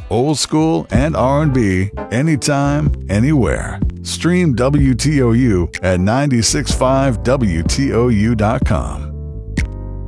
Old school and R&B, anytime, anywhere. Stream WTOU at 965WTOU.com.